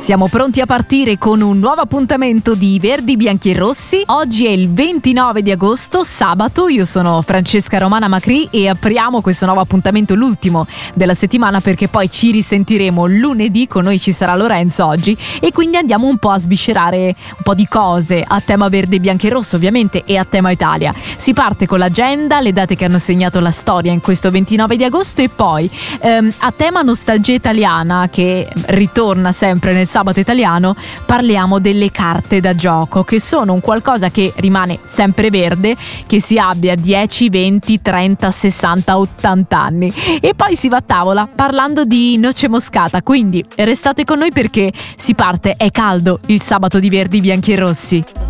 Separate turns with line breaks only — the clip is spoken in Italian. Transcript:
Siamo pronti a partire con un nuovo appuntamento di Verdi, Bianchi e Rossi. Oggi è il 29 di agosto, sabato. Io sono Francesca Romana Macri e apriamo questo nuovo appuntamento, l'ultimo della settimana, perché poi ci risentiremo lunedì. Con noi ci sarà Lorenzo oggi e quindi andiamo un po' a sviscerare un po' di cose a tema verde, bianco e rosso, ovviamente, e a tema Italia. Si parte con l'agenda, le date che hanno segnato la storia in questo 29 di agosto e poi a tema nostalgia italiana, che ritorna sempre nel sabato italiano, parliamo delle carte da gioco, che sono un qualcosa che rimane sempre verde, che si abbia 10, 20, 30, 60, 80 anni. E poi si va a tavola parlando di noce moscata, quindi restate con noi perché si parte, è caldo il sabato di Verdi, Bianchi e Rossi.